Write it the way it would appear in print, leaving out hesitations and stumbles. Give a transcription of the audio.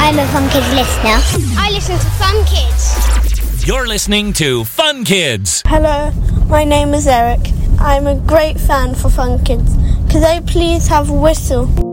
I'm a Fun Kids listener. I listen to Fun Kids. You're listening to Fun Kids. Hello, my name is Eric. I'm a great fan for Fun Kids. Could I please have a whistle?